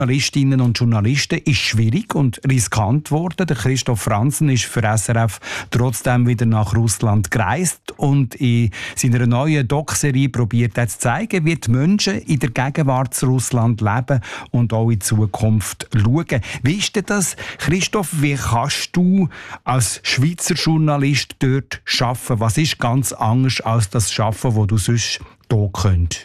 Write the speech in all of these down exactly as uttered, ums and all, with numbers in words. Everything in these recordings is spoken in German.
Journalistinnen und Journalisten ist schwierig und riskant geworden. Der Christoph Franzen ist für S R F trotzdem wieder nach Russland gereist und in seiner neuen Doc-Serie probiert er zu zeigen, wie die Menschen in der Gegenwart zu Russland leben und auch in Zukunft schauen. Wie ist denn das, Christoph? Wie kannst du als Schweizer Journalist dort arbeiten? Was ist ganz anders als das Arbeiten, das du sonst hier könntest?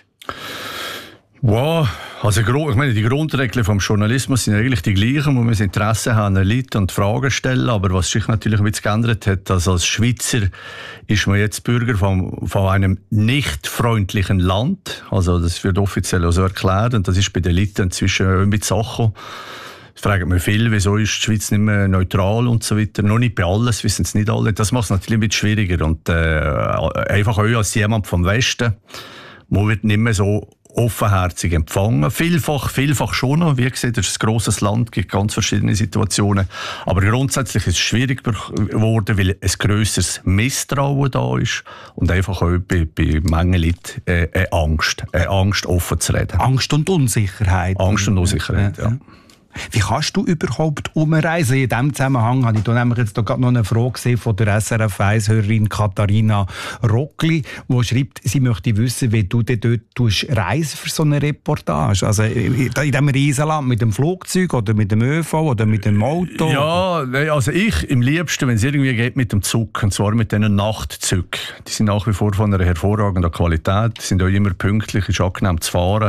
Wow, also ich meine, die Grundregeln vom Journalismus sind eigentlich die gleichen, wo wir das Interesse haben, Leute und Fragen stellen, aber was sich natürlich ein bisschen geändert hat, also als Schweizer ist man jetzt Bürger von, von einem nicht freundlichen Land, also das wird offiziell auch so erklärt und das ist bei den Leuten inzwischen ein bisschen Sache. Das fragen wir viel, wieso ist die Schweiz nicht mehr neutral und so weiter. Noch nicht bei alles, wissen es nicht alle. Das macht es natürlich ein bisschen schwieriger und äh, einfach auch als jemand vom Westen, man wird nicht mehr so offenherzig empfangen. Vielfach, vielfach schon noch. Wie gesagt, das ist ein grosses Land, gibt ganz verschiedene Situationen. Aber grundsätzlich ist es schwierig geworden, weil ein grösseres Misstrauen da ist und einfach auch bei, bei Mengen Leuten äh, eine Angst, eine Angst offen zu reden. Angst und Unsicherheit. Angst und Unsicherheit, ja. ja. Wie kannst du überhaupt umreisen? In diesem Zusammenhang habe ich da nämlich jetzt gerade noch eine Frage gesehen von der S R F eins-Hörerin Katharina Rockli, die schreibt, sie möchte wissen, wie du dort reisen für so eine Reportage. Also in diesem Riesenland mit dem Flugzeug oder mit dem ÖV oder mit dem Auto? Ja, also ich im liebsten, wenn es irgendwie geht, mit dem Zug, und zwar mit diesen Nachtzügen. Die sind nach wie vor von einer hervorragenden Qualität, die sind auch immer pünktlich, ist angenehm zu fahren.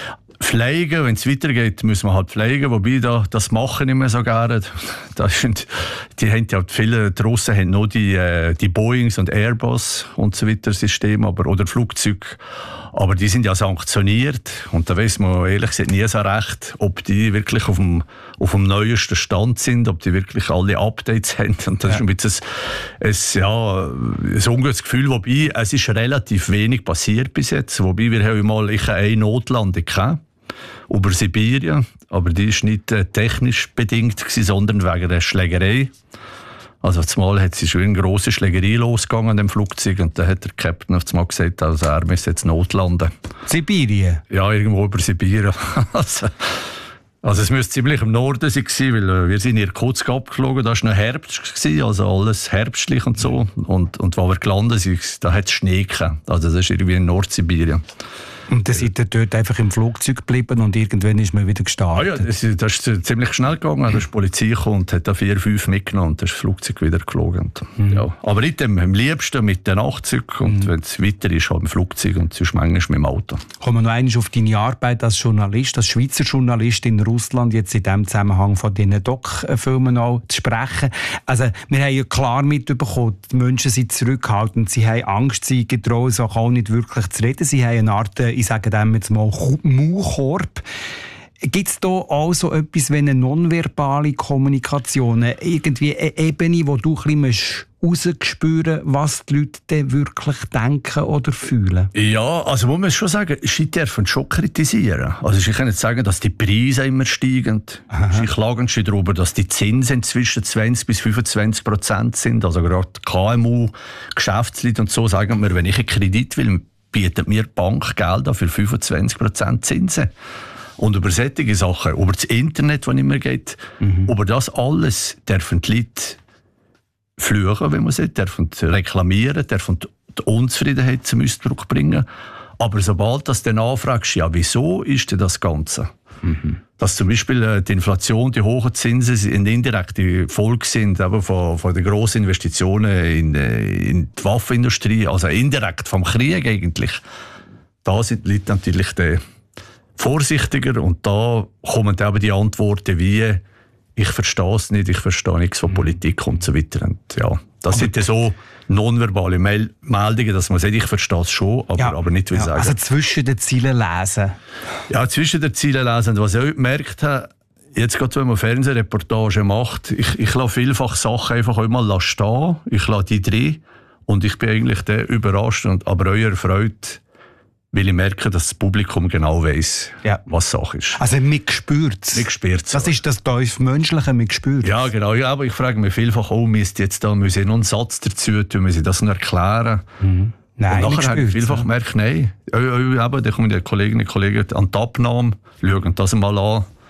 Pflegen, wenn es weitergeht, müssen wir halt pflegen, wobei da, das machen nicht mehr so gerne. Das sind, die haben ja viele, die Russen haben noch die, äh, die Boeings und Airbus und so weiter Systeme, aber, oder Flugzeuge, aber die sind ja sanktioniert und da weiss man ehrlich gesagt nie so recht, ob die wirklich auf dem, auf dem neuesten Stand sind, ob die wirklich alle Updates haben und das ja. ist ein bisschen ein, ein, ja, ein ungutes Gefühl, wobei es ist relativ wenig passiert bis jetzt, wobei wir haben mal ich eine Notlandung gehabt über Sibirien, aber die war nicht äh, technisch bedingt gewesen, sondern wegen der Schlägerei. Also zumal hat sie schon eine grosse Schlägerei losgegangen an dem Flugzeug und dann hat der Captain auf einmal gesagt, also er müsse jetzt notlanden. Sibirien? Ja, irgendwo über Sibirien. also, also es müsste ziemlich im Norden sein, weil äh, wir sind in Irkutsk abgeflogen, da war noch Herbst, gewesen, also alles herbstlich und so. Und, und wo wir gelandet sind, da hat es Schnee gehabt. Also das ist irgendwie in Nordsibirien. Und dann seid ihr dort einfach im Flugzeug geblieben und irgendwann ist man wieder gestartet? Ah ja, das, das ist ziemlich schnell gegangen. Da ist die Polizei gekommen und hat da vier, fünf mitgenommen und dann ist das Flugzeug wieder geflogen. Mhm. Ja. Aber nicht dem, am liebsten mit den Nachtzügen und mhm. wenn es weiter ist, halt im Flugzeug und sonst manchmal mit dem Auto. Kommen wir noch einmal auf deine Arbeit als Journalist, als Schweizer Journalist in Russland, jetzt in diesem Zusammenhang von diesen Doc-Filmen auch zu sprechen. Also wir haben ja klar mitbekommen, die Menschen sind zurückhaltend, sie haben Angst, sie getrauen sich auch nicht wirklich zu reden, sie haben eine Art, ich sage dem jetzt mal, Maulkorb. Gibt es da auch so etwas wie eine nonverbale Kommunikation? Irgendwie eine Ebene, wo du ein bisschen rausspüren musst, was die Leute denn wirklich denken oder fühlen? Ja, also muss man schon sagen, sie dürfen schon kritisieren. Also sie können sagen, dass die Preise immer steigen. Aha. Sie klagen schon darüber, dass die Zinsen zwischen zwanzig bis fünfundzwanzig Prozent sind. Also gerade K M U, Geschäftsleute und so sagen mir, wenn ich einen Kredit will, bietet mir die Bank Geld an für fünfundzwanzig Prozent Zinsen. Und über solche Sachen, über das Internet, das nicht mehr geht, mhm. über das alles dürfen die Leute fluchen, wenn man sagt, dürfen reklamieren, dürfen die Unzufriedenheit zum Ausdruck bringen. Aber sobald du dann anfragst, ja, wieso ist denn das Ganze? Mhm. Dass zum Beispiel die Inflation, die hohen Zinsen eine indirekte Folge sind eben von, von den grossen Investitionen in, in die Waffenindustrie, also indirekt vom Krieg eigentlich. Da sind die Leute natürlich die vorsichtiger und da kommen eben die Antworten wie «Ich verstehe es nicht, ich verstehe nichts von Politik» und so weiter. Und ja, das aber sind ja so nonverbale Mel- Meldungen, dass man sagt, ich verstehe es schon, aber, ja, aber nicht will ja, sagen. Also zwischen den Zielen lesen. Ja, zwischen den Zielen lesen. Und was ich auch gemerkt habe, jetzt gerade wenn man Fernsehreportage macht, ich, ich lasse vielfach Sachen einfach auch mal stehen, ich lasse die drin und ich bin eigentlich der überrascht, und, aber euer Freude, weil ich merke, dass das Publikum genau weiss, ja. was Sache ist. Also man spürt es. Man spürt es. Das ist das Menschliche, man spürt es. Ja, genau. Ja, aber ich frage mich vielfach, oh, müsst jetzt da, müssen noch einen Satz dazu tun, müssen das noch erklären? Mhm. Nein, und nachher habe ich vielfach gemerkt, nein, äh, äh, eben, da kommen die Kolleginnen und Kollegen an die Abnahme, schauen das mal an.